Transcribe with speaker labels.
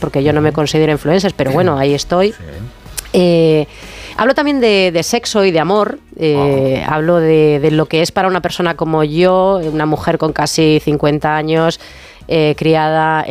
Speaker 1: porque yo no me considero influencer, pero bueno, ahí estoy. Hablo también de sexo y de amor. Hablo de lo que es para una persona como yo, una mujer con casi 50 años, criada